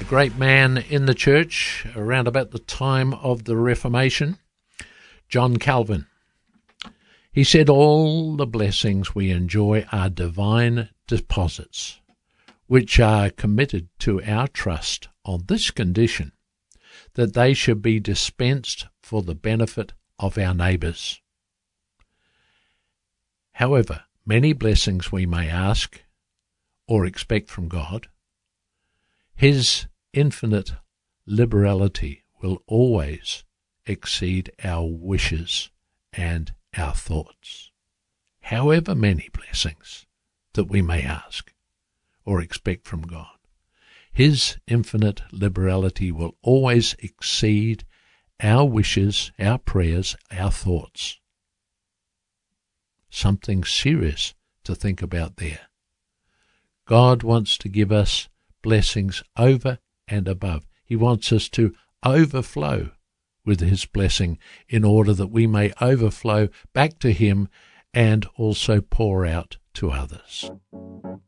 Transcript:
A great man in the church around about the time of the Reformation, John Calvin. He said all the blessings we enjoy are divine deposits, which are committed to our trust on this condition, that they should be dispensed for the benefit of our neighbours. However many blessings we may ask or expect from God, His infinite liberality will always exceed our wishes and our thoughts. However many blessings that we may ask or expect from God, His infinite liberality will always exceed our wishes, our prayers, our thoughts. Something serious to think about there. God wants to give us blessings over and above. He wants us to overflow with His blessing in order that we may overflow back to Him and also pour out to others.